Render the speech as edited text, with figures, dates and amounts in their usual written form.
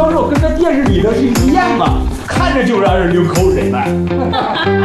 肉跟那电视里的是一样啊，看着就让人流口水了。